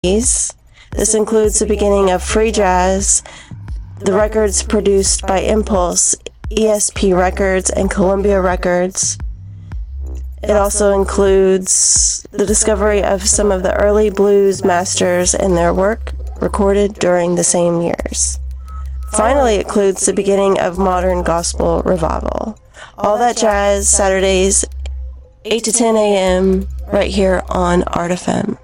This includes the beginning of free jazz, the records produced by Impulse, ESP Records, and Columbia Records. It also includes the discovery of some of the early blues masters and their work recorded during the same years. Finally, it includes the beginning of modern gospel revival. All That Jazz, Saturdays, 8 to 10 a.m., right here on Art FM.